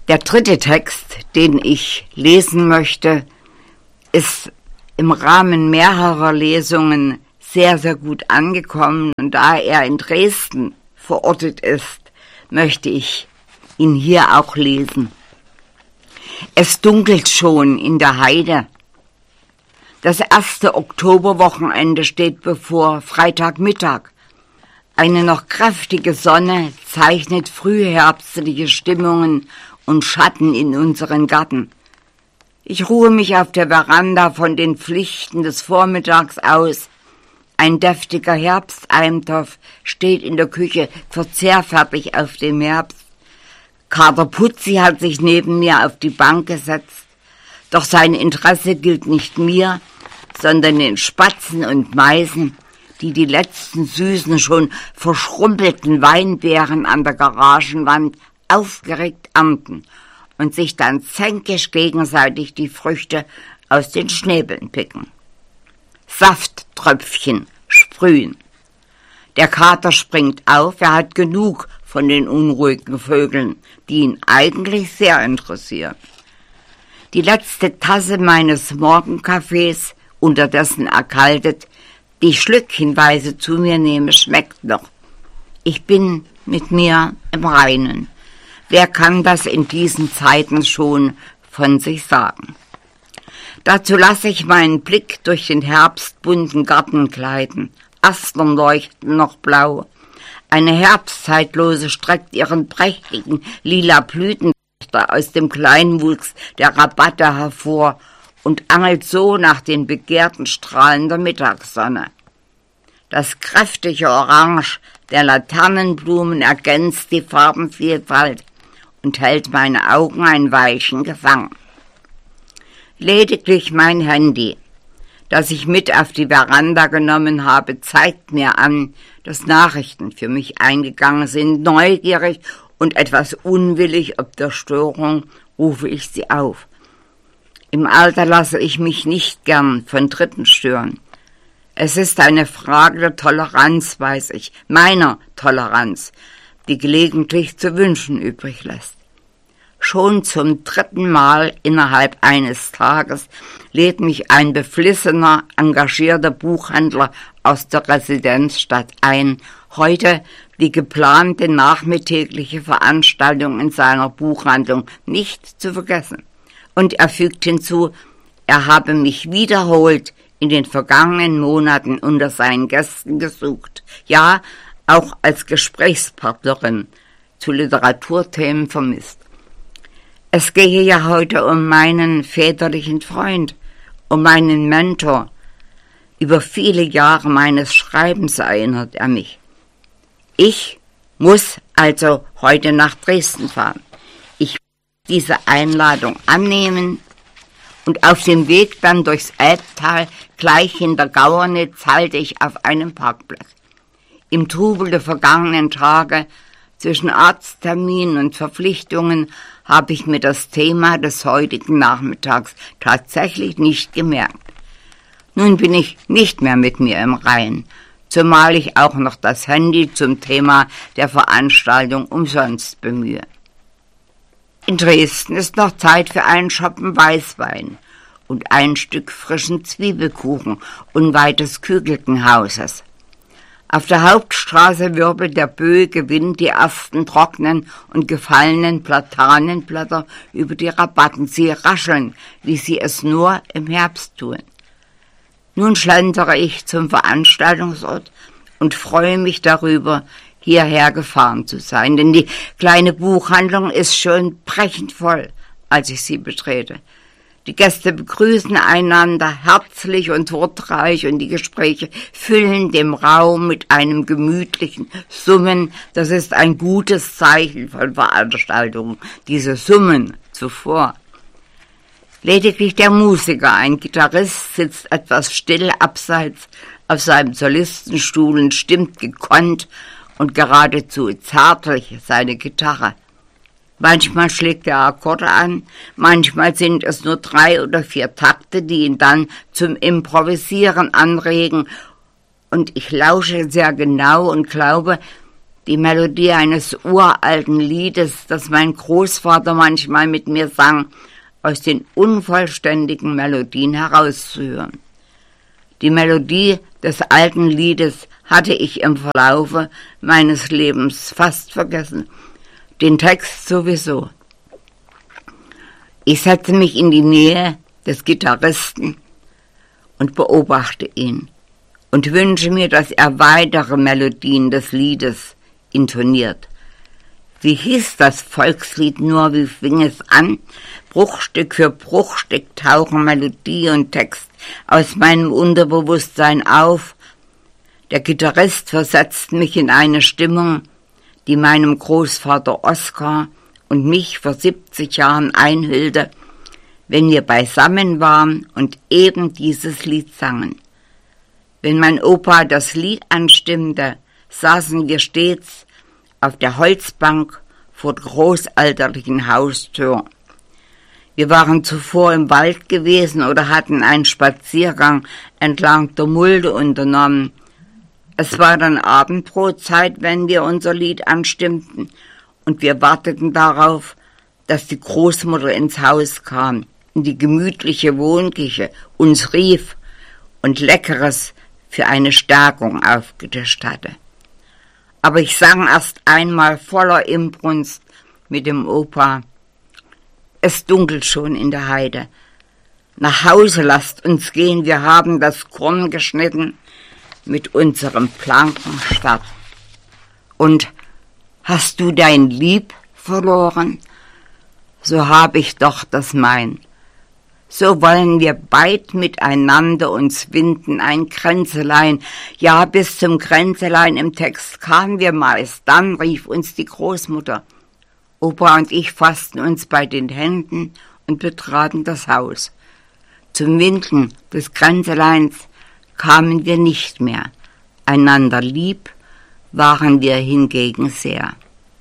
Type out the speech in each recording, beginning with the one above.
Der dritte Text, den ich lesen möchte, ist im Rahmen mehrerer Lesungen sehr, sehr gut angekommen. Und da er in Dresden verortet ist, möchte ich ihn hier auch lesen. Es dunkelt schon in der Heide. Das erste Oktoberwochenende steht bevor, Freitagmittag. Eine noch kräftige Sonne zeichnet frühherbstliche Stimmungen und Schatten in unseren Garten. Ich ruhe mich auf der Veranda von den Pflichten des Vormittags aus. Ein deftiger Herbsteintopf steht in der Küche verzehrfertig auf dem Herbst. Kater Putzi hat sich neben mir auf die Bank gesetzt. Doch sein Interesse gilt nicht mir, sondern den Spatzen und Meisen, die letzten süßen, schon verschrumpelten Weinbeeren an der Garagenwand aufgeregt ernten und sich dann zänkisch gegenseitig die Früchte aus den Schnäbeln picken. Safttröpfchen sprühen. Der Kater springt auf, er hat genug von den unruhigen Vögeln, die ihn eigentlich sehr interessieren. Die letzte Tasse meines Morgenkaffees, unterdessen erkaltet, die ich schlückchenweise zu mir nehme, schmeckt noch. Ich bin mit mir im Reinen. Wer kann das in diesen Zeiten schon von sich sagen? Dazu lasse ich meinen Blick durch den herbstbunten Garten gleiten. Astern leuchten noch blau. Eine Herbstzeitlose streckt ihren prächtigen lila Blüten aus dem Kleinwuchs der Rabatte hervor und angelt so nach den begehrten Strahlen der Mittagssonne. Das kräftige Orange der Laternenblumen ergänzt die Farbenvielfalt und hält meine Augen ein Weilchen gefangen. Lediglich mein Handy, das ich mit auf die Veranda genommen habe, zeigt mir an, dass Nachrichten für mich eingegangen sind. Neugierig und etwas unwillig ob der Störung rufe ich sie auf. Im Alter lasse ich mich nicht gern von Dritten stören. Es ist eine Frage der Toleranz, weiß ich, meiner Toleranz, die gelegentlich zu wünschen übrig lässt. Schon zum 3. Mal innerhalb eines Tages lädt mich ein beflissener, engagierter Buchhändler aus der Residenzstadt ein, heute die geplante nachmittägliche Veranstaltung in seiner Buchhandlung nicht zu vergessen. Und er fügt hinzu, er habe mich wiederholt in den vergangenen Monaten unter seinen Gästen gesucht, ja, auch als Gesprächspartnerin zu Literaturthemen vermisst. Es gehe ja heute um meinen väterlichen Freund, um meinen Mentor. Über viele Jahre meines Schreibens erinnert er mich. Ich muss also heute nach Dresden fahren. Ich muss diese Einladung annehmen und auf dem Weg dann durchs Elbtal gleich hinter Gauernitz halte ich auf einem Parkplatz. Im Trubel der vergangenen Tage zwischen Arztterminen und Verpflichtungen habe ich mir das Thema des heutigen Nachmittags tatsächlich nicht gemerkt. Nun bin ich nicht mehr mit mir im Reinen, zumal ich auch noch das Handy zum Thema der Veranstaltung umsonst bemühe. In Dresden ist noch Zeit für einen Schoppen Weißwein und ein Stück frischen Zwiebelkuchen unweit des Kügeltenhauses. Auf der Hauptstraße wirbelt der böige Wind die ersten trockenen und gefallenen Platanenblätter über die Rabatten. Sie rascheln, wie sie es nur im Herbst tun. Nun schlendere ich zum Veranstaltungsort und freue mich darüber, hierher gefahren zu sein, denn die kleine Buchhandlung ist schon brechend voll, als ich sie betrete. Die Gäste begrüßen einander herzlich und wortreich und die Gespräche füllen den Raum mit einem gemütlichen Summen. Das ist ein gutes Zeichen von Veranstaltungen, diese Summen zuvor. Lediglich der Musiker, ein Gitarrist, sitzt etwas still abseits auf seinem Solistenstuhl und stimmt gekonnt und geradezu zärtlich seine Gitarre. Manchmal schlägt er Akkorde an, manchmal sind es nur 3 oder 4 Takte, die ihn dann zum Improvisieren anregen. Und ich lausche sehr genau und glaube, die Melodie eines uralten Liedes, das mein Großvater manchmal mit mir sang, aus den unvollständigen Melodien herauszuhören. Die Melodie des alten Liedes hatte ich im Verlaufe meines Lebens fast vergessen, den Text sowieso. Ich setze mich in die Nähe des Gitarristen und beobachte ihn und wünsche mir, dass er weitere Melodien des Liedes intoniert. Wie hieß das Volkslied nur, wie fing es an? Bruchstück für Bruchstück tauchen Melodie und Text aus meinem Unterbewusstsein auf. Der Gitarrist versetzt mich in eine Stimmung, die meinem Großvater Oskar und mich vor 70 Jahren einhüllte, wenn wir beisammen waren und eben dieses Lied sangen. Wenn mein Opa das Lied anstimmte, saßen wir stets auf der Holzbank vor der großelterlichen Haustür. Wir waren zuvor im Wald gewesen oder hatten einen Spaziergang entlang der Mulde unternommen. Es war dann Abendbrotzeit, wenn wir unser Lied anstimmten, und wir warteten darauf, dass die Großmutter ins Haus kam, in die gemütliche Wohnküche, uns rief und Leckeres für eine Stärkung aufgetischt hatte. Aber ich sang erst einmal voller Inbrunst mit dem Opa: Es dunkelt schon in der Heide. Nach Hause lasst uns gehen, wir haben das Korn geschnitten mit unserem blanken Schwert. Und hast du dein Lieb verloren? So hab ich doch das mein. So wollen wir beid miteinander uns winden, ein Kränzelein. Ja, bis zum Kränzelein im Text kamen wir meist. Dann rief uns die Großmutter. Opa und ich fassten uns bei den Händen und betraten das Haus. Zum Winden des Kränzeleins kamen wir nicht mehr. Einander lieb waren wir hingegen sehr.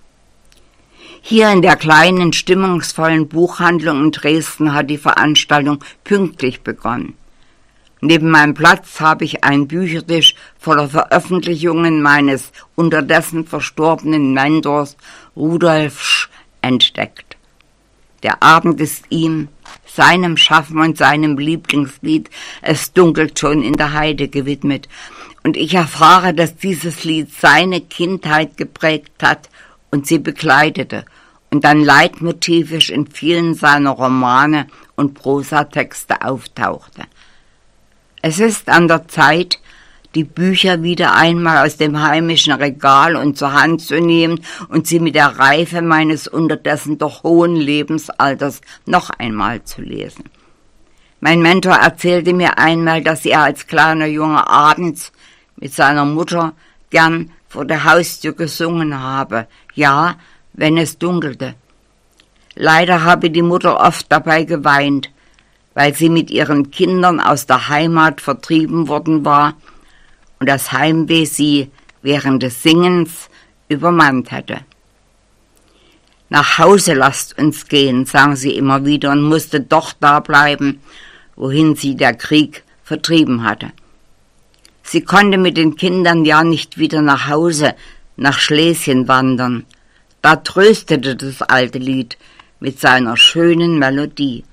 Hier in der kleinen, stimmungsvollen Buchhandlung in Dresden hat die Veranstaltung pünktlich begonnen. Neben meinem Platz habe ich einen Büchertisch voller Veröffentlichungen meines unterdessen verstorbenen Mentors Rudolf Sch. entdeckt. Der Abend ist ihm, seinem Schaffen und seinem Lieblingslied »Es dunkelt schon in der Heide« gewidmet. Und ich erfahre, dass dieses Lied seine Kindheit geprägt hat und sie begleitete und dann leitmotivisch in vielen seiner Romane und Prosatexte auftauchte. Es ist an der Zeit, die Bücher wieder einmal aus dem heimischen Regal und zur Hand zu nehmen und sie mit der Reife meines unterdessen doch hohen Lebensalters noch einmal zu lesen. Mein Mentor erzählte mir einmal, dass er als kleiner Junge abends mit seiner Mutter gern vor der Haustür gesungen habe, ja, wenn es dunkelte. Leider habe die Mutter oft dabei geweint, weil sie mit ihren Kindern aus der Heimat vertrieben worden war und das Heimweh sie während des Singens übermannt hätte. Nach Hause lasst uns gehen, sang sie immer wieder und musste doch da bleiben, wohin sie der Krieg vertrieben hatte. Sie konnte mit den Kindern ja nicht wieder nach Hause, nach Schlesien wandern. Da tröstete das alte Lied mit seiner schönen Melodie.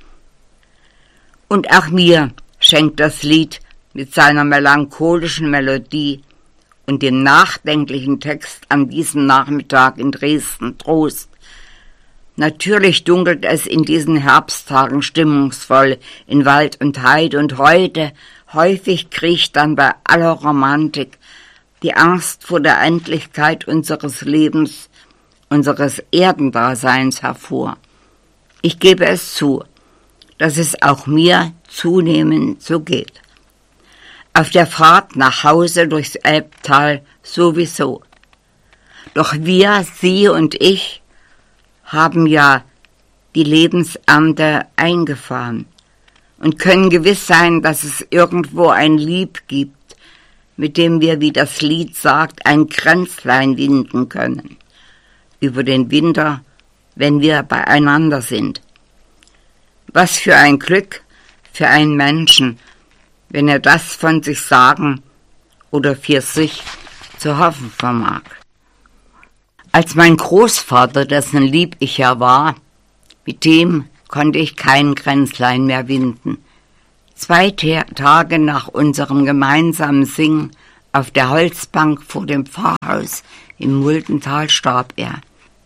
Und auch mir schenkt das Lied mit seiner melancholischen Melodie und dem nachdenklichen Text an diesem Nachmittag in Dresden Trost. Natürlich dunkelt es in diesen Herbsttagen stimmungsvoll in Wald und Heide und heute häufig kriecht dann bei aller Romantik die Angst vor der Endlichkeit unseres Lebens, unseres Erdendaseins hervor. Ich gebe es zu, dass es auch mir zunehmend so geht. Auf der Fahrt nach Hause durchs Elbtal sowieso. Doch wir, Sie und ich, haben ja die Lebensernte eingefahren und können gewiss sein, dass es irgendwo ein Lieb gibt, mit dem wir, wie das Lied sagt, ein Kränzlein winden können über den Winter, wenn wir beieinander sind. Was für ein Glück für einen Menschen, wenn er das von sich sagen oder für sich zu hoffen vermag. Als mein Großvater, dessen Lieb ich ja war, mit dem konnte ich kein Kränzlein mehr winden. 2 Tage nach unserem gemeinsamen Singen auf der Holzbank vor dem Pfarrhaus im Muldental starb er.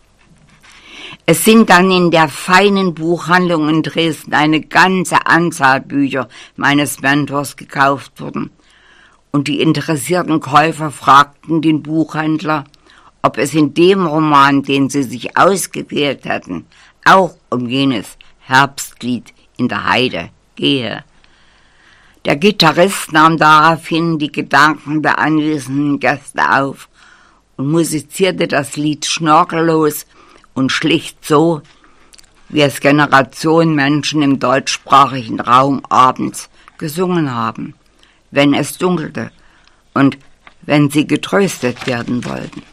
Es sind dann in der feinen Buchhandlung in Dresden eine ganze Anzahl Bücher meines Mentors gekauft worden. Und die interessierten Käufer fragten den Buchhändler, ob es in dem Roman, den sie sich ausgewählt hatten, auch um jenes Herbstlied in der Heide gehe. Der Gitarrist nahm daraufhin die Gedanken der anwesenden Gäste auf und musizierte das Lied schnörkellos und schlicht so, wie es Generationen Menschen im deutschsprachigen Raum abends gesungen haben, wenn es dunkelte und wenn sie getröstet werden wollten.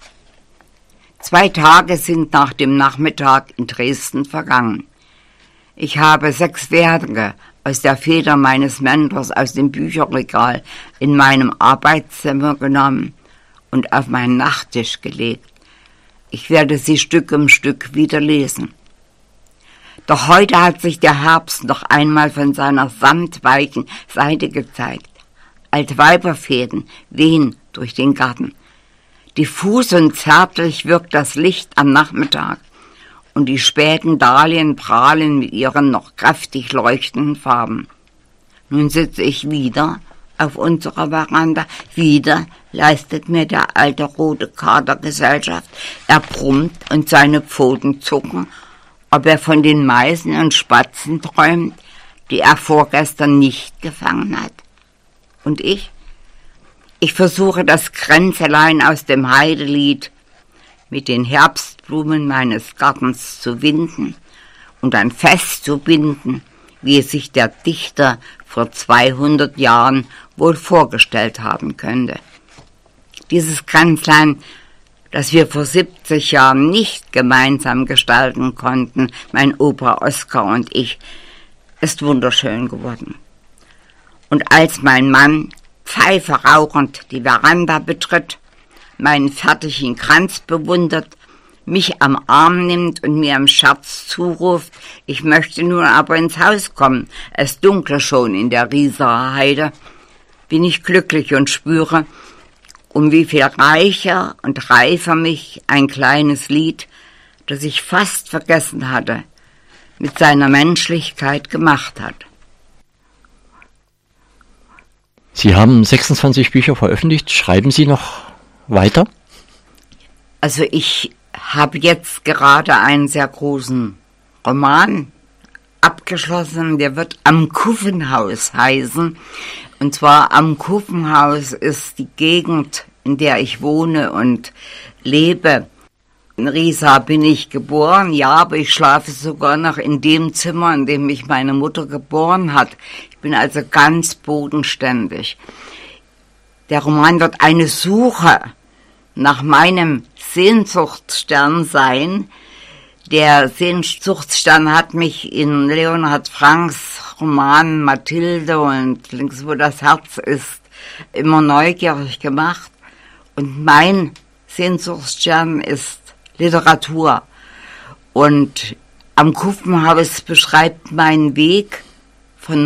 2 Tage sind nach dem Nachmittag in Dresden vergangen. Ich habe 6 Werke aus der Feder meines Mentors aus dem Bücherregal in meinem Arbeitszimmer genommen und auf meinen Nachttisch gelegt. Ich werde sie Stück um Stück wieder lesen. Doch heute hat sich der Herbst noch einmal von seiner samtweichen Seite gezeigt. Altweiberfäden wehen durch den Garten. Diffus und zärtlich wirkt das Licht am Nachmittag und die späten Dahlien prahlen mit ihren noch kräftig leuchtenden Farben. Nun sitze ich wieder auf unserer Veranda. Wieder leistet mir der alte rote Kater Gesellschaft. Er brummt und seine Pfoten zucken, ob er von den Meisen und Spatzen träumt, die er vorgestern nicht gefangen hat. Und ich? Ich versuche das Kränzelein aus dem Heidelied mit den Herbstblumen meines Gartens zu winden und dann festzubinden, wie es sich der Dichter vor 200 Jahren wohl vorgestellt haben könnte. Dieses Kränzlein, das wir vor 70 Jahren nicht gemeinsam gestalten konnten, mein Opa Oskar und ich, ist wunderschön geworden. Und als mein Mann, Pfeife rauchend, die Veranda betritt, meinen fertigen Kranz bewundert, mich am Arm nimmt und mir im Scherz zuruft, ich möchte nun aber ins Haus kommen, es dunkle schon in der Rieserer Heide, bin ich glücklich und spüre, um wie viel reicher und reifer mich ein kleines Lied, das ich fast vergessen hatte, mit seiner Menschlichkeit gemacht hat. Sie haben 26 Bücher veröffentlicht. Schreiben Sie noch weiter? Also ich habe jetzt gerade einen sehr großen Roman abgeschlossen. Der wird Am Kuffenhaus heißen. Und zwar Am Kuffenhaus ist die Gegend, in der ich wohne und lebe. In Riesa bin ich geboren, ja, aber ich schlafe sogar noch in dem Zimmer, in dem mich meine Mutter geboren hat. Ich bin also ganz bodenständig. Der Roman wird eine Suche nach meinem Sehnsuchtsstern sein. Der Sehnsuchtsstern hat mich in Leonhard Franks Roman Mathilde und Links, wo das Herz ist, immer neugierig gemacht. Und mein Sehnsuchtsstern ist Literatur. Und Am Kuffenhaus beschreibt meinen Weg von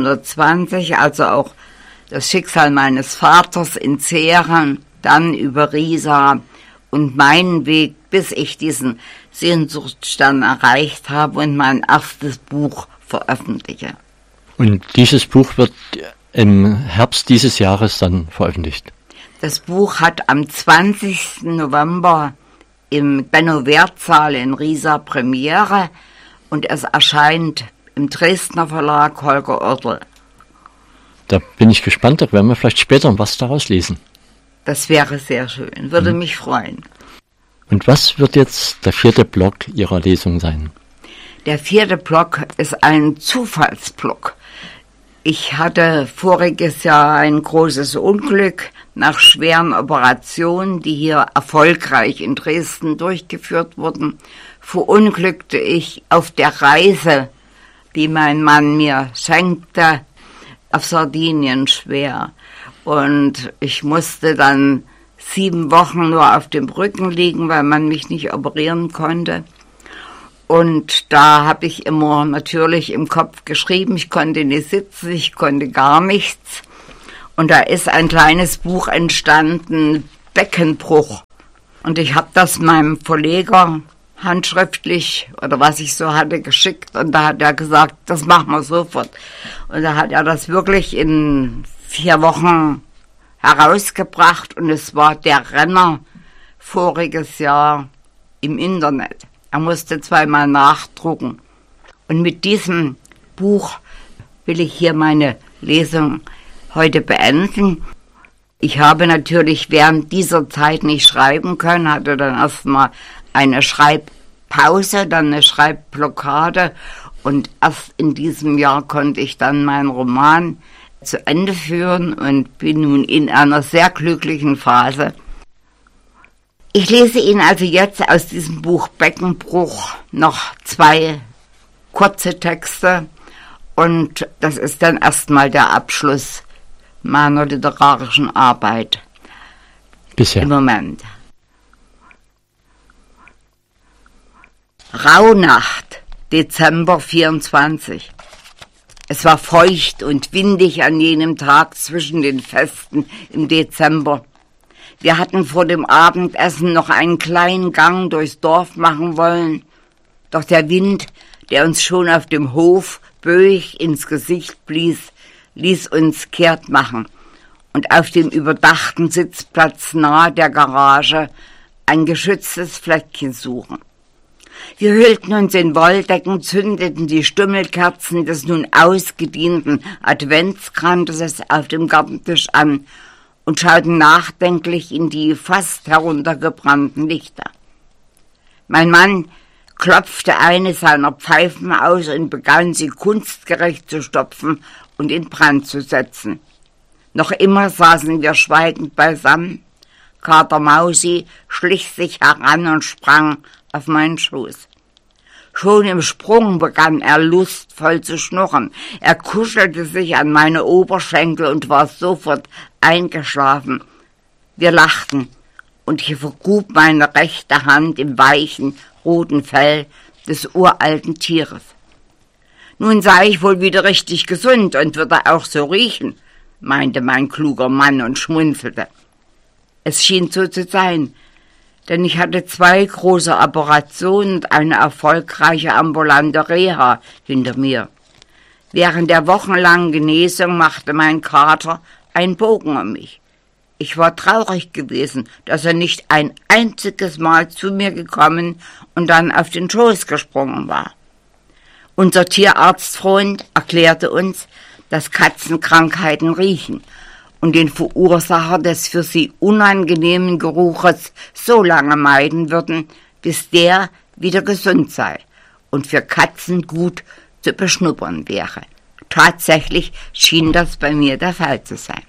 1920, also auch das Schicksal meines Vaters in Zehren, dann über Riesa und meinen Weg, bis ich diesen Sehnsuchtsstern erreicht habe und mein erstes Buch veröffentliche. Und dieses Buch wird im Herbst dieses Jahres dann veröffentlicht? Das Buch hat am 20. November im Benno-Werth-Saal in Riesa Premiere und es erscheint im Dresdner Verlag Holger Oertel. Da bin ich gespannt, da werden wir vielleicht später was daraus lesen. Das wäre sehr schön, würde mich freuen. Und was wird jetzt der 4. Block Ihrer Lesung sein? Der 4. Block ist ein Zufallsblock. Ich hatte voriges Jahr ein großes Unglück nach schweren Operationen, die hier erfolgreich in Dresden durchgeführt wurden. Verunglückte ich auf der Reise, die mein Mann mir schenkte, auf Sardinien schwer. Und ich musste dann 7 Wochen nur auf dem Rücken liegen, weil man mich nicht operieren konnte. Und da habe ich immer natürlich im Kopf geschrieben, ich konnte nicht sitzen, ich konnte gar nichts. Und da ist ein kleines Buch entstanden, Beckenbruch. Und ich habe das meinem Verleger handschriftlich oder was ich so hatte geschickt. Und da hat er gesagt, das machen wir sofort. Und da hat er das wirklich in 4 Wochen herausgebracht. Und es war der Renner voriges Jahr im Internet. Er musste 2-mal nachdrucken. Und mit diesem Buch will ich hier meine Lesung heute beenden. Ich habe natürlich während dieser Zeit nicht schreiben können, hatte dann erstmal eine Schreibpause, dann eine Schreibblockade und erst in diesem Jahr konnte ich dann meinen Roman zu Ende führen und bin nun in einer sehr glücklichen Phase. Ich lese Ihnen also jetzt aus diesem Buch Beckenbruch noch 2 kurze Texte und das ist dann erstmal der Abschluss meiner literarischen Arbeit. Bisher. Im Moment. Rauhnacht, Dezember 24. Es war feucht und windig an jenem Tag zwischen den Festen im Dezember. Wir hatten vor dem Abendessen noch einen kleinen Gang durchs Dorf machen wollen, doch der Wind, der uns schon auf dem Hof böig ins Gesicht blies, ließ uns kehrt machen und auf dem überdachten Sitzplatz nahe der Garage ein geschütztes Fleckchen suchen. Wir hüllten uns in Wolldecken, zündeten die Stummelkerzen des nun ausgedienten Adventskranzes auf dem Gartentisch an und schauten nachdenklich in die fast heruntergebrannten Lichter. Mein Mann klopfte eine seiner Pfeifen aus und begann sie kunstgerecht zu stopfen und in Brand zu setzen. Noch immer saßen wir schweigend beisammen. Kater Mausi schlich sich heran und sprang auf meinen Schoß. Schon im Sprung begann er lustvoll zu schnurren. Er kuschelte sich an meine Oberschenkel und war sofort eingeschlafen. Wir lachten und ich vergrub meine rechte Hand im weichen, roten Fell des uralten Tieres. Nun sei ich wohl wieder richtig gesund und würde auch so riechen, meinte mein kluger Mann und schmunzelte. Es schien so zu sein, denn ich hatte 2 große Operationen und eine erfolgreiche ambulante Reha hinter mir. Während der wochenlangen Genesung machte mein Kater einen Bogen um mich. Ich war traurig gewesen, dass er nicht ein einziges Mal zu mir gekommen und dann auf den Schoß gesprungen war. Unser Tierarztfreund erklärte uns, dass Katzenkrankheiten riechen und den Verursacher des für sie unangenehmen Geruches so lange meiden würden, bis der wieder gesund sei und für Katzen gut zu beschnuppern wäre. Tatsächlich schien das bei mir der Fall zu sein.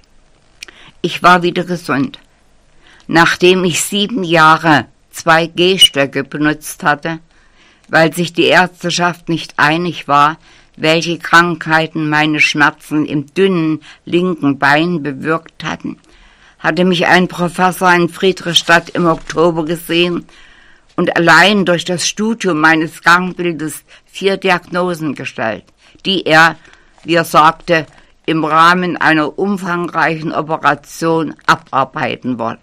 Ich war wieder gesund. Nachdem ich 7 Jahre 2 Gehstöcke benutzt hatte, weil sich die Ärzteschaft nicht einig war, welche Krankheiten meine Schmerzen im dünnen linken Bein bewirkt hatten, hatte mich ein Professor in Friedrichstadt im Oktober gesehen und allein durch das Studium meines Gangbildes 4 Diagnosen gestellt, die er, wie er sagte, im Rahmen einer umfangreichen Operation abarbeiten wolle.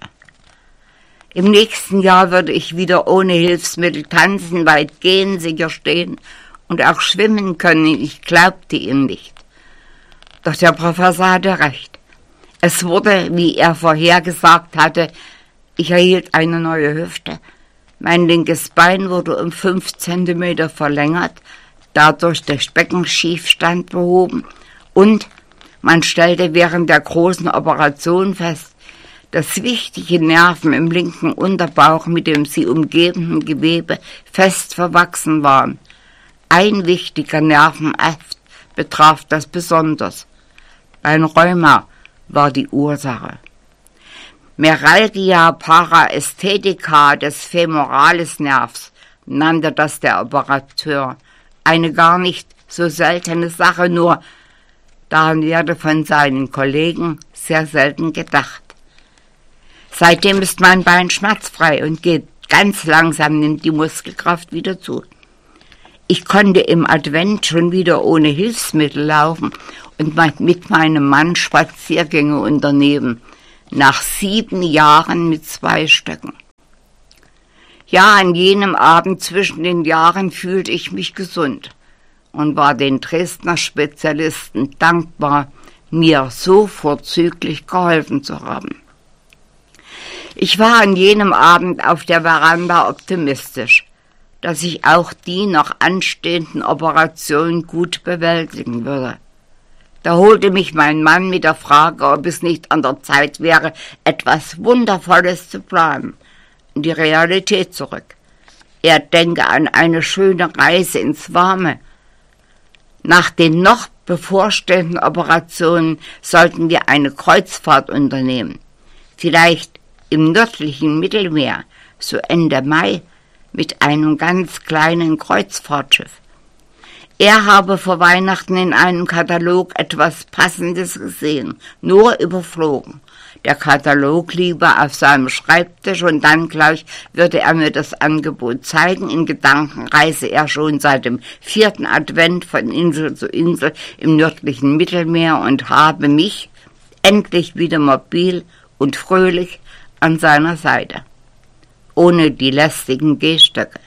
Im nächsten Jahr würde ich wieder ohne Hilfsmittel tanzen, weit gehen, sicher stehen und auch schwimmen können. Ich glaubte ihm nicht. Doch der Professor hatte recht. Es wurde, wie er vorhergesagt hatte, ich erhielt eine neue Hüfte. Mein linkes Bein wurde um 5 Zentimeter verlängert, dadurch der Beckenschiefstand behoben und man stellte während der großen Operation fest, dass wichtige Nerven im linken Unterbauch mit dem sie umgebenden Gewebe fest verwachsen waren. Ein wichtiger Nervenakt betraf das besonders. Ein Rheuma war die Ursache. Meralgia paraesthetica des Femoralisnervs nannte das der Operateur. Eine gar nicht so seltene Sache, nur daran werde von seinen Kollegen sehr selten gedacht. Seitdem ist mein Bein schmerzfrei und geht ganz langsam, nimmt die Muskelkraft wieder zu. Ich konnte im Advent schon wieder ohne Hilfsmittel laufen und mit meinem Mann Spaziergänge unternehmen, nach 7 Jahren mit 2 Stöcken. Ja, an jenem Abend zwischen den Jahren fühlte ich mich gesund und war den Dresdner Spezialisten dankbar, mir so vorzüglich geholfen zu haben. Ich war an jenem Abend auf der Veranda optimistisch, dass ich auch die noch anstehenden Operationen gut bewältigen würde. Da holte mich mein Mann mit der Frage, ob es nicht an der Zeit wäre, etwas Wundervolles zu planen, in die Realität zurück. Er denke an eine schöne Reise ins Warme. Nach den noch bevorstehenden Operationen sollten wir eine Kreuzfahrt unternehmen, vielleicht im nördlichen Mittelmeer, so Ende Mai, mit einem ganz kleinen Kreuzfahrtschiff. Er habe vor Weihnachten in einem Katalog etwas Passendes gesehen, nur überflogen. Der Katalog liege auf seinem Schreibtisch und dann gleich würde er mir das Angebot zeigen. In Gedanken reise er schon seit dem 4. Advent von Insel zu Insel im nördlichen Mittelmeer und habe mich endlich wieder mobil und fröhlich an seiner Seite, ohne die lästigen Gehstöcke.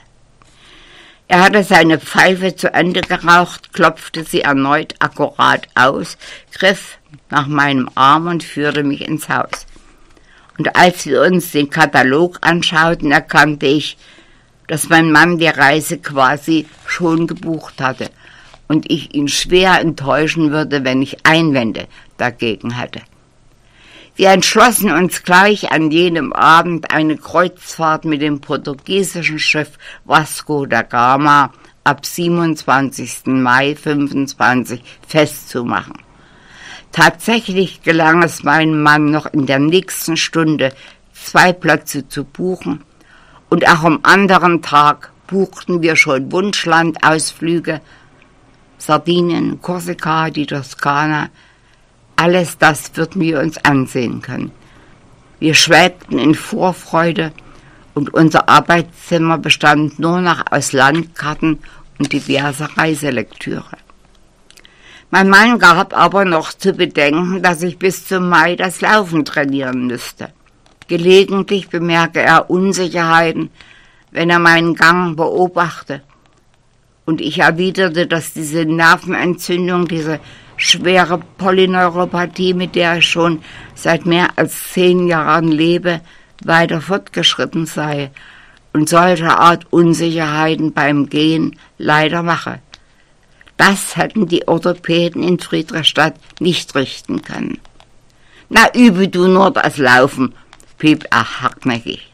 Er hatte seine Pfeife zu Ende geraucht, klopfte sie erneut akkurat aus, griff nach meinem Arm und führte mich ins Haus. Und als wir uns den Katalog anschauten, erkannte ich, dass mein Mann die Reise quasi schon gebucht hatte und ich ihn schwer enttäuschen würde, wenn ich Einwände dagegen hätte. Wir entschlossen uns gleich an jenem Abend eine Kreuzfahrt mit dem portugiesischen Schiff Vasco da Gama ab 27. Mai 25 festzumachen. Tatsächlich gelang es meinem Mann noch in der nächsten Stunde 2 Plätze zu buchen und auch am anderen Tag buchten wir schon Wunschlandausflüge, Sardinien, Korsika, die Toskana. Alles das würden wir uns ansehen können. Wir schwelgten in Vorfreude und unser Arbeitszimmer bestand nur noch aus Landkarten und diverser Reiselektüre. Mein Mann gab aber noch zu bedenken, dass ich bis zum Mai das Laufen trainieren müsste. Gelegentlich bemerke er Unsicherheiten, wenn er meinen Gang beobachte. Und ich erwiderte, dass diese Nervenentzündung, diese schwere Polyneuropathie, mit der ich schon seit mehr als 10 Jahren lebe, weiter fortgeschritten sei und solche Art Unsicherheiten beim Gehen leider mache. Das hätten die Orthopäden in Friedrichstadt nicht richten können. »Na, übe du nur das Laufen«, piep er hartnäckig.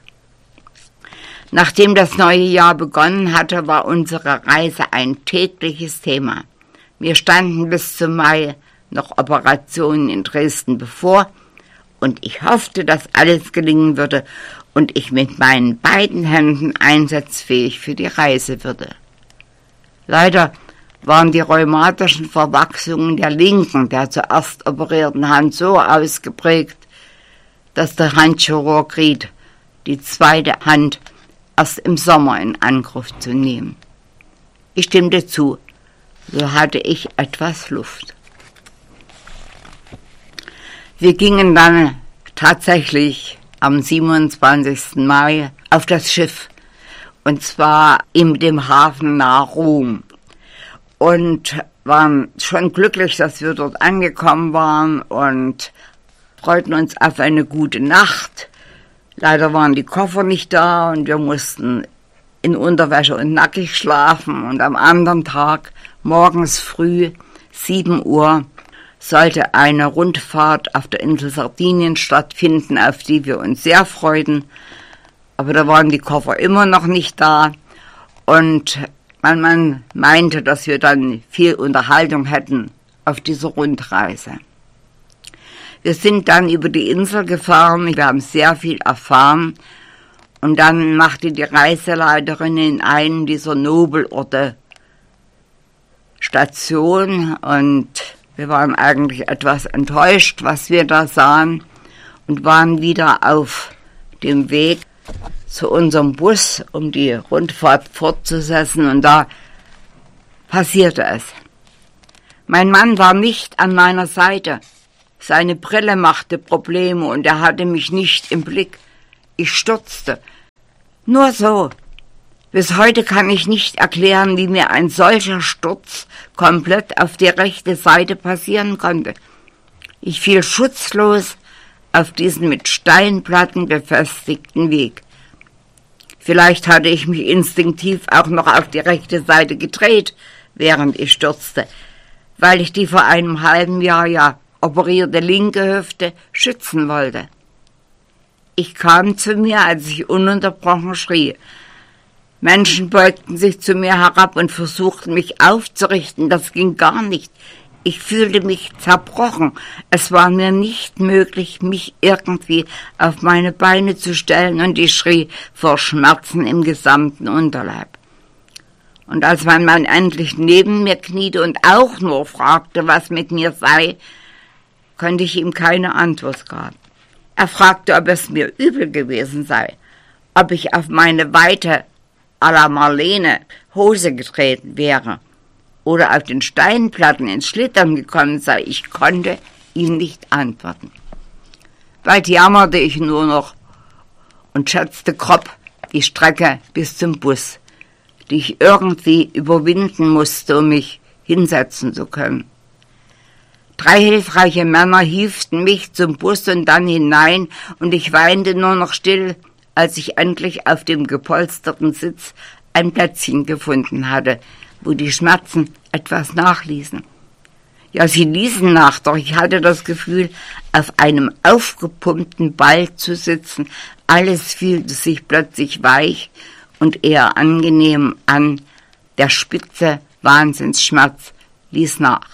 Nachdem das neue Jahr begonnen hatte, war unsere Reise ein tägliches Thema. Mir standen bis zum Mai noch Operationen in Dresden bevor und ich hoffte, dass alles gelingen würde und ich mit meinen beiden Händen einsatzfähig für die Reise würde. Leider waren die rheumatischen Verwachsungen der linken, der zuerst operierten Hand so ausgeprägt, dass der Handchirurg riet, die zweite Hand erst im Sommer in Angriff zu nehmen. Ich stimmte zu. So hatte ich etwas Luft. Wir gingen dann tatsächlich am 27. Mai auf das Schiff, und zwar in dem Hafen nahe Rom. Und waren schon glücklich, dass wir dort angekommen waren und freuten uns auf eine gute Nacht. Leider waren die Koffer nicht da und wir mussten in Unterwäsche und nackig schlafen. Und am anderen Tag, morgens früh, 7 Uhr, sollte eine Rundfahrt auf der Insel Sardinien stattfinden, auf die wir uns sehr freuten. Aber da waren die Koffer immer noch nicht da. Und mein Mann meinte, dass wir dann viel Unterhaltung hätten auf dieser Rundreise. Wir sind dann über die Insel gefahren, wir haben sehr viel erfahren. Und dann machte die Reiseleiterin in einem dieser Nobelorte Station und wir waren eigentlich etwas enttäuscht, was wir da sahen und waren wieder auf dem Weg zu unserem Bus, um die Rundfahrt fortzusetzen, und da passierte es. Mein Mann war nicht an meiner Seite. Seine Brille machte Probleme und er hatte mich nicht im Blick. Ich stürzte. Nur so. Bis heute kann ich nicht erklären, wie mir ein solcher Sturz komplett auf die rechte Seite passieren konnte. Ich fiel schutzlos auf diesen mit Steinplatten befestigten Weg. Vielleicht hatte ich mich instinktiv auch noch auf die rechte Seite gedreht, während ich stürzte, weil ich die vor einem halben Jahr operierte linke Hüfte schützen wollte. Ich kam zu mir, als ich ununterbrochen schrie. Menschen beugten sich zu mir herab und versuchten, mich aufzurichten. Das ging gar nicht. Ich fühlte mich zerbrochen. Es war mir nicht möglich, mich irgendwie auf meine Beine zu stellen, und ich schrie vor Schmerzen im gesamten Unterleib. Und als mein Mann endlich neben mir kniete und auch nur fragte, was mit mir sei, konnte ich ihm keine Antwort geben. Er fragte, ob es mir übel gewesen sei, ob ich auf meine weite à la Marlene Hose getreten wäre oder auf den Steinplatten ins Schlittern gekommen sei. Ich konnte ihm nicht antworten. Bald jammerte ich nur noch und schätzte grob die Strecke bis zum Bus, die ich irgendwie überwinden musste, um mich hinsetzen zu können. 3 hilfreiche Männer hieften mich zum Bus und dann hinein, und ich weinte nur noch still, als ich endlich auf dem gepolsterten Sitz ein Plätzchen gefunden hatte, wo die Schmerzen etwas nachließen. Ja, sie ließen nach, doch ich hatte das Gefühl, auf einem aufgepumpten Ball zu sitzen. Alles fühlte sich plötzlich weich und eher angenehm an. Der spitze Wahnsinnsschmerz ließ nach.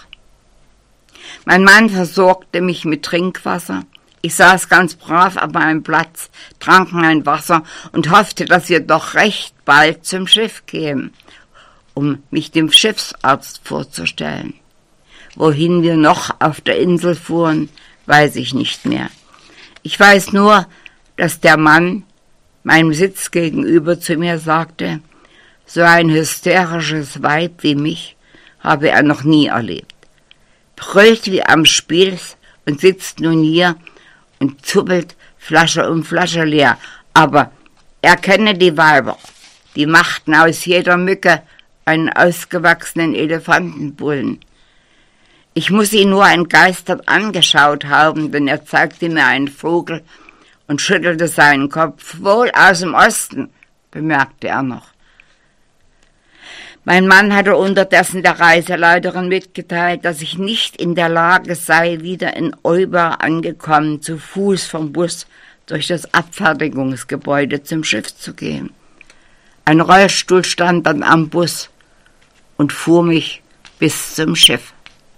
Mein Mann versorgte mich mit Trinkwasser. Ich saß ganz brav auf meinem Platz, trank mein Wasser und hoffte, dass wir doch recht bald zum Schiff kämen, um mich dem Schiffsarzt vorzustellen. Wohin wir noch auf der Insel fuhren, weiß ich nicht mehr. Ich weiß nur, dass der Mann meinem Sitz gegenüber zu mir sagte, so ein hysterisches Weib wie mich habe er noch nie erlebt. Brüllt wie am Spieß und sitzt nun hier und zuppelt Flasche um Flasche leer. Aber er kenne die Weiber, die machten aus jeder Mücke einen ausgewachsenen Elefantenbullen. Ich muss ihn nur entgeistert angeschaut haben, denn er zeigte mir einen Vogel und schüttelte seinen Kopf. Wohl aus dem Osten, bemerkte er noch. Mein Mann hatte unterdessen der Reiseleiterin mitgeteilt, dass ich nicht in der Lage sei, wieder in Euba angekommen, zu Fuß vom Bus durch das Abfertigungsgebäude zum Schiff zu gehen. Ein Rollstuhl stand dann am Bus und fuhr mich bis zum Schiff.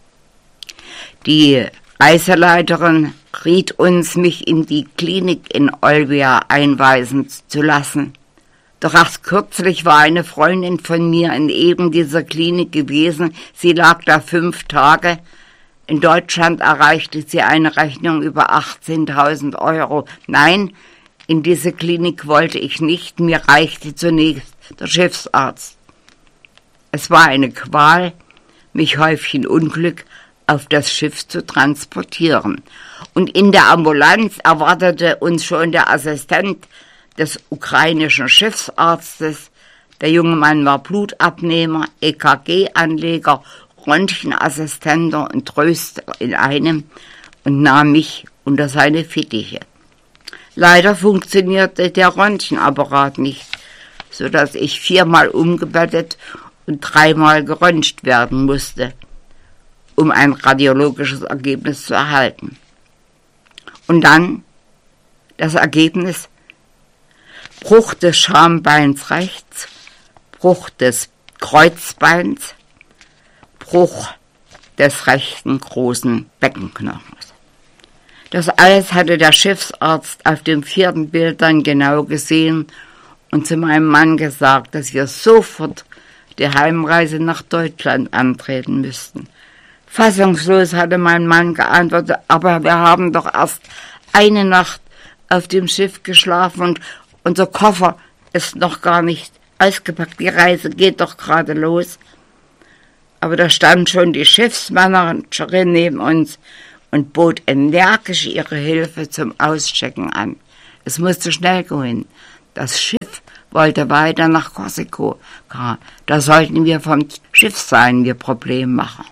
Die Reiseleiterin riet uns, mich in die Klinik in Olbia einweisen zu lassen. Doch erst kürzlich war eine Freundin von mir in eben dieser Klinik gewesen. Sie lag da 5 Tage. In Deutschland erreichte sie eine Rechnung über 18.000 €. Nein, in diese Klinik wollte ich nicht. Mir reichte zunächst der Schiffsarzt. Es war eine Qual, mich häufig Unglück auf das Schiff zu transportieren. Und in der Ambulanz erwartete uns schon der Assistent des ukrainischen Schiffsarztes. Der junge Mann war Blutabnehmer, EKG-Anleger, Röntgenassistent und Tröster in einem und nahm mich unter seine Fittiche. Leider funktionierte der Röntgenapparat nicht, sodass ich 4-mal umgebettet und 3-mal geröntgt werden musste, um ein radiologisches Ergebnis zu erhalten. Und dann das Ergebnis: Bruch des Schambeins rechts, Bruch des Kreuzbeins, Bruch des rechten großen Beckenknochens. Das alles hatte der Schiffsarzt auf dem 4. Bild dann genau gesehen und zu meinem Mann gesagt, dass wir sofort die Heimreise nach Deutschland antreten müssten. Fassungslos hatte mein Mann geantwortet, aber wir haben doch erst eine Nacht auf dem Schiff geschlafen und unser Koffer ist noch gar nicht ausgepackt. Die Reise geht doch gerade los. Aber da stand schon die Schiffsmanagerin neben uns und bot energisch ihre Hilfe zum Auschecken an. Es musste schnell gehen. Das Schiff wollte weiter nach Korsika. Da sollten wir vom Schiff sein, wir Problem machen.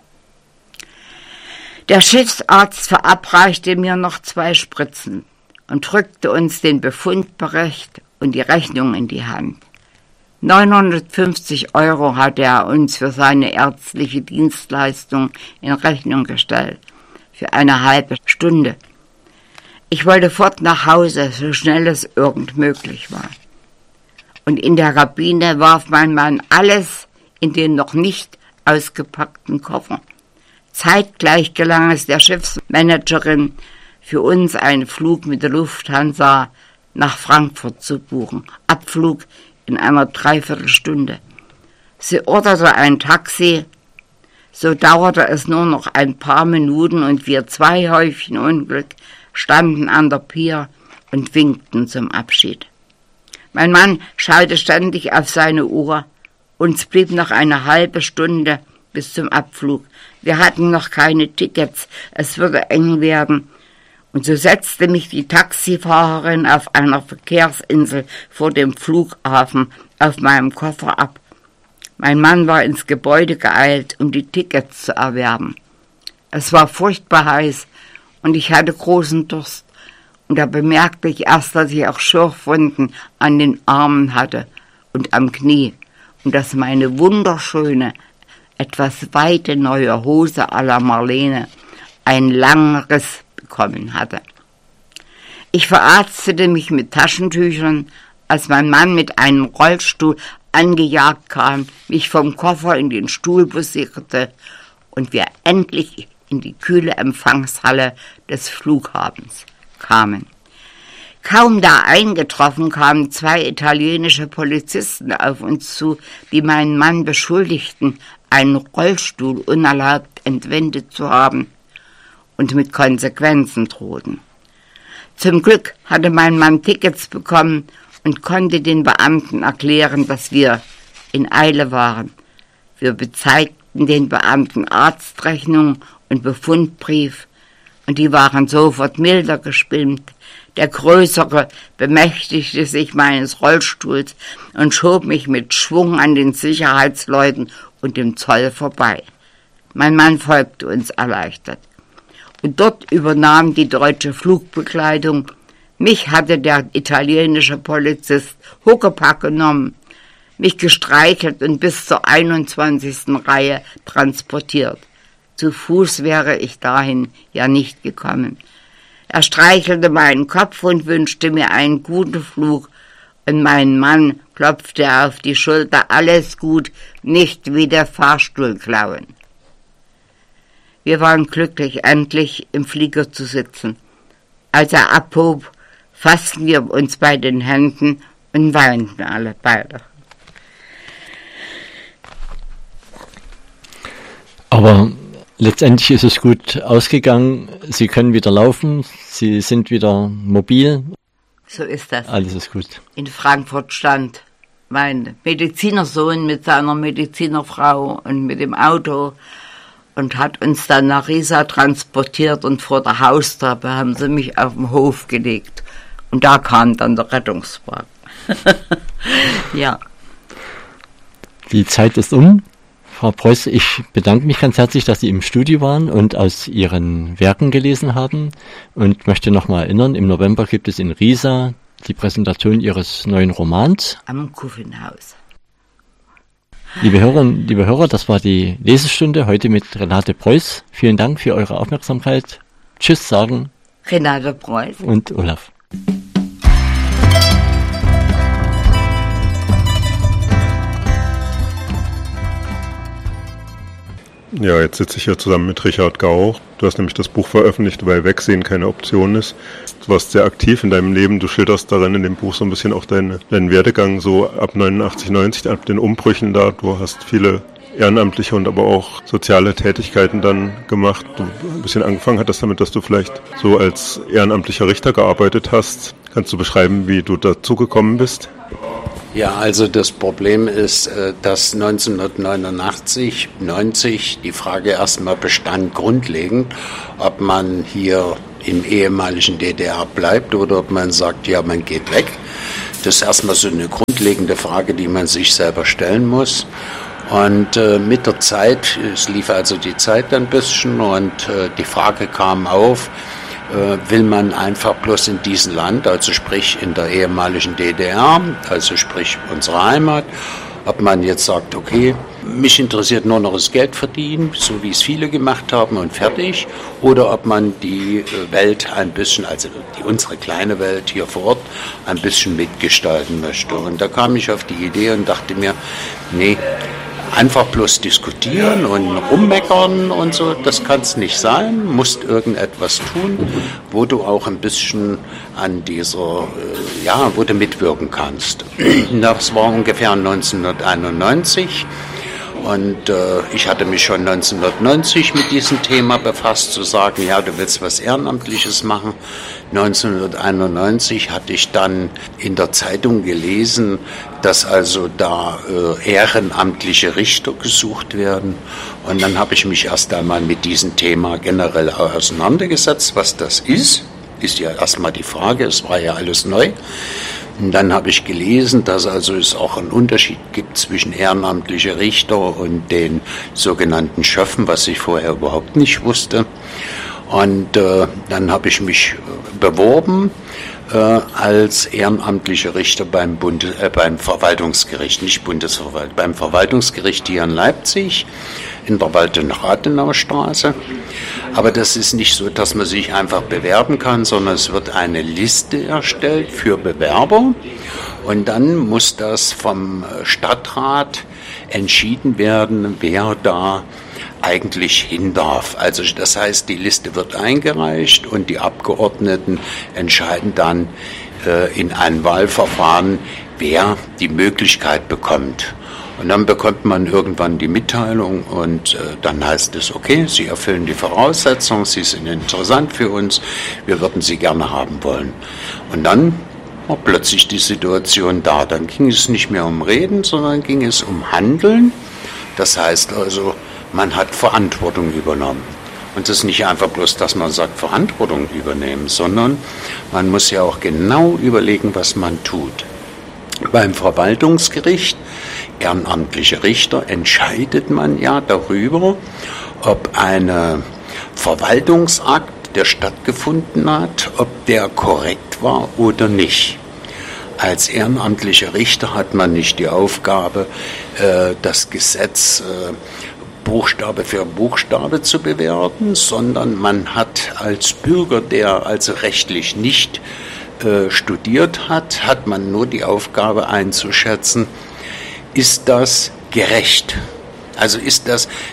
Der Schiffsarzt verabreichte mir noch 2 Spritzen und drückte uns den Befundbericht und die Rechnung in die Hand. 950 € hatte er uns für seine ärztliche Dienstleistung in Rechnung gestellt, für eine halbe Stunde. Ich wollte fort nach Hause, so schnell es irgend möglich war. Und in der Kabine warf mein Mann alles in den noch nicht ausgepackten Koffer. Zeitgleich gelang es der Schiffsmanagerin, für uns einen Flug mit der Lufthansa nach Frankfurt zu buchen. Abflug in einer Dreiviertelstunde. Sie orderte ein Taxi, so dauerte es nur noch ein paar Minuten und wir 2 Häufchen Unglück standen an der Pier und winkten zum Abschied. Mein Mann schaute ständig auf seine Uhr. Uns blieb noch eine halbe Stunde bis zum Abflug. Wir hatten noch keine Tickets, es würde eng werden. Und so setzte mich die Taxifahrerin auf einer Verkehrsinsel vor dem Flughafen auf meinem Koffer ab. Mein Mann war ins Gebäude geeilt, um die Tickets zu erwerben. Es war furchtbar heiß und ich hatte großen Durst. Und da bemerkte ich erst, dass ich auch Schürfwunden an den Armen hatte und am Knie und dass meine wunderschöne, etwas weite neue Hose à la Marlene einen langen Riss bekommen hatte. Ich verarztete mich mit Taschentüchern, als mein Mann mit einem Rollstuhl angejagt kam, mich vom Koffer in den Stuhl bussierte und wir endlich in die kühle Empfangshalle des Flughafens kamen. Kaum da eingetroffen, kamen 2 italienische Polizisten auf uns zu, die meinen Mann beschuldigten, einen Rollstuhl unerlaubt entwendet zu haben und mit Konsequenzen drohten. Zum Glück hatte mein Mann Tickets bekommen und konnte den Beamten erklären, dass wir in Eile waren. Wir bezeigten den Beamten Arztrechnung und Befundbrief und die waren sofort milder gestimmt. Der Größere bemächtigte sich meines Rollstuhls und schob mich mit Schwung an den Sicherheitsleuten und dem Zoll vorbei. Mein Mann folgte uns erleichtert. Und dort übernahm die deutsche Flugbegleitung. Mich hatte der italienische Polizist Huckepack genommen, mich gestreichelt und bis zur 21. Reihe transportiert. Zu Fuß wäre ich dahin ja nicht gekommen. Er streichelte meinen Kopf und wünschte mir einen guten Flug, und mein Mann klopfte auf die Schulter, alles gut, nicht wie der Fahrstuhl klauen. Wir waren glücklich, endlich im Flieger zu sitzen. Als er abhob, fassten wir uns bei den Händen und weinten alle beide. Aber letztendlich ist es gut ausgegangen. Sie können wieder laufen, Sie sind wieder mobil. So ist das. Alles ist gut. In Frankfurt stand mein Medizinersohn mit seiner Medizinerfrau und mit dem Auto und hat uns dann nach Riesa transportiert und vor der Haustreppe haben sie mich auf den Hof gelegt. Und da kam dann der Rettungswagen. Ja. Die Zeit ist um. Frau Preuß, ich bedanke mich ganz herzlich, dass Sie im Studio waren und aus Ihren Werken gelesen haben und möchte nochmal erinnern, im November gibt es in Riesa die Präsentation Ihres neuen Romans. Am Kufenhaus. Liebe Hörerinnen, liebe Hörer, das war die Lesestunde heute mit Renate Preuß. Vielen Dank für eure Aufmerksamkeit. Tschüss sagen Renate Preuß und Olaf. Ja, jetzt sitze ich hier zusammen mit Richard Gau. Du hast nämlich das Buch veröffentlicht, weil Wegsehen keine Option ist. Du warst sehr aktiv in deinem Leben. Du schilderst darin in dem Buch so ein bisschen auch deinen Werdegang so ab 89, 90, ab den Umbrüchen da. Du hast viele ehrenamtliche und aber auch soziale Tätigkeiten dann gemacht. Du ein bisschen angefangen hattest damit, dass du vielleicht so als ehrenamtlicher Richter gearbeitet hast. Kannst du beschreiben, wie du dazu gekommen bist? Ja, also das Problem ist, dass 1989, 90 die Frage erstmal bestand, grundlegend, ob man hier im ehemaligen DDR bleibt oder ob man sagt, ja, man geht weg. Das ist erstmal so eine grundlegende Frage, die man sich selber stellen muss. Und mit der Zeit, es lief also die Zeit ein bisschen und die Frage kam auf, will man einfach bloß in diesem Land, also sprich in der ehemaligen DDR, also sprich unsere Heimat, ob man jetzt sagt, okay, mich interessiert nur noch das Geld verdienen, so wie es viele gemacht haben und fertig, oder ob man die Welt ein bisschen, also unsere kleine Welt hier vor Ort, ein bisschen mitgestalten möchte. Und da kam ich auf die Idee und dachte mir, nee, einfach bloß diskutieren und rummeckern und so, das kann es nicht sein. Musst irgendetwas tun, wo du auch ein bisschen an dieser, wo du mitwirken kannst. Das war ungefähr 1991 und ich hatte mich schon 1990 mit diesem Thema befasst, zu sagen, ja, du willst was Ehrenamtliches machen. 1991 hatte ich dann in der Zeitung gelesen, dass also da ehrenamtliche Richter gesucht werden. Und dann habe ich mich erst einmal mit diesem Thema generell auseinandergesetzt, was das ist ja erstmal die Frage, es war ja alles neu. Und dann habe ich gelesen, dass also es auch einen Unterschied gibt zwischen ehrenamtliche Richter und den sogenannten Schöffen, was ich vorher überhaupt nicht wusste. Und dann habe ich mich beworben als ehrenamtlicher Richter beim Verwaltungsgericht, nicht Bundesverwaltung, beim Verwaltungsgericht hier in Leipzig, in der Waldenau-Straße. Aber das ist nicht so, dass man sich einfach bewerben kann, sondern es wird eine Liste erstellt für Bewerber und dann muss das vom Stadtrat entschieden werden, wer da eigentlich hin darf. Also das heißt, die Liste wird eingereicht und die Abgeordneten entscheiden dann in einem Wahlverfahren, wer die Möglichkeit bekommt. Und dann bekommt man irgendwann die Mitteilung und dann heißt es, okay, Sie erfüllen die Voraussetzungen, Sie sind interessant für uns, wir würden Sie gerne haben wollen. Und dann war plötzlich die Situation da. Dann ging es nicht mehr um Reden, sondern ging es um Handeln. Das heißt also, man hat Verantwortung übernommen. Und das ist nicht einfach bloß, dass man sagt, Verantwortung übernehmen, sondern man muss ja auch genau überlegen, was man tut. Beim Verwaltungsgericht, ehrenamtliche Richter, entscheidet man ja darüber, ob ein Verwaltungsakt, der stattgefunden hat, ob der korrekt war oder nicht. Als ehrenamtlicher Richter hat man nicht die Aufgabe, das Gesetz Buchstabe für Buchstabe zu bewerten, sondern man hat als Bürger, der also rechtlich nicht studiert hat, hat man nur die Aufgabe einzuschätzen, ist das gerecht? Also ist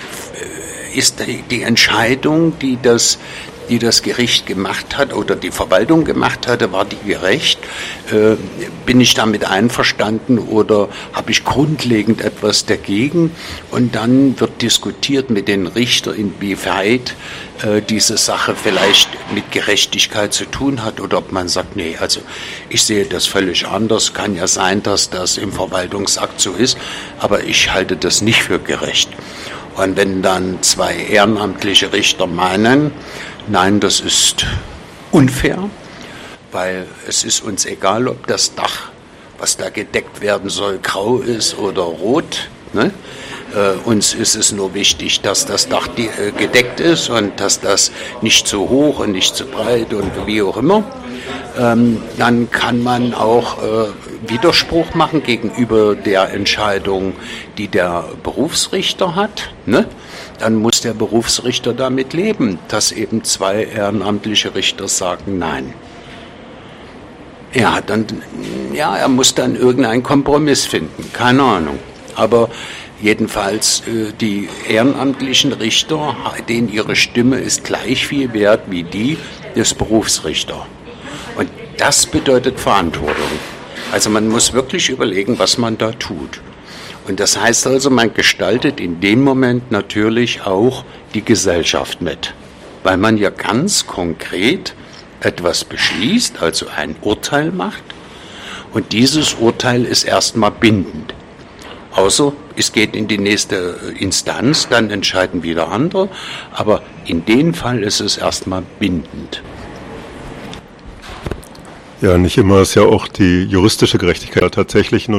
die Entscheidung, die das Gericht gemacht hat oder die Verwaltung gemacht hatte, war die gerecht? Bin ich damit einverstanden oder habe ich grundlegend etwas dagegen? Und dann wird diskutiert mit den Richtern, inwieweit diese Sache vielleicht mit Gerechtigkeit zu tun hat oder ob man sagt, nee, also ich sehe das völlig anders. Kann ja sein, dass das im Verwaltungsakt so ist, aber ich halte das nicht für gerecht. Und wenn dann zwei ehrenamtliche Richter meinen, nein, das ist unfair, weil es ist uns egal, ob das Dach, was da gedeckt werden soll, grau ist oder rot. Ne? Uns ist es nur wichtig, dass das Dach gedeckt ist und dass das nicht zu hoch und nicht zu breit und wie auch immer. Dann kann man auch Widerspruch machen gegenüber der Entscheidung, die der Berufsrichter hat. Ne? Dann muss der Berufsrichter damit leben, dass eben zwei ehrenamtliche Richter sagen Nein. Er muss dann irgendeinen Kompromiss finden, keine Ahnung. Aber jedenfalls die ehrenamtlichen Richter, denen ihre Stimme ist gleich viel wert wie die des Berufsrichters. Und das bedeutet Verantwortung. Also man muss wirklich überlegen, was man da tut. Und das heißt also, man gestaltet in dem Moment natürlich auch die Gesellschaft mit. Weil man ja ganz konkret etwas beschließt, also ein Urteil macht, und dieses Urteil ist erstmal bindend. Außer es geht in die nächste Instanz, dann entscheiden wieder andere, aber in dem Fall ist es erstmal bindend. Ja, nicht immer ist ja auch die juristische Gerechtigkeit tatsächlich